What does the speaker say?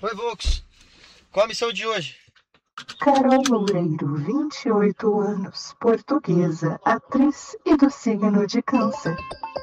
Oi, Volks. Qual a missão de hoje? Carol Loureiro, 28 anos, portuguesa, atriz e do signo de Câncer.